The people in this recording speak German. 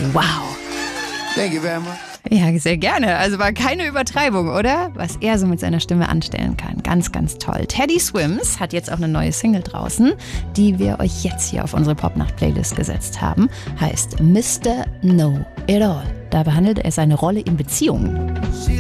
Wow. Thank you very much. Ja, sehr gerne. Also war keine Übertreibung, oder? Was er so mit seiner Stimme anstellen kann. Ganz, ganz toll. Teddy Swims hat jetzt auch eine neue Single draußen, die wir euch jetzt hier auf unsere Popnacht-Playlist gesetzt haben. Heißt Mr. Know It All. Da behandelt er seine Rolle in Beziehungen.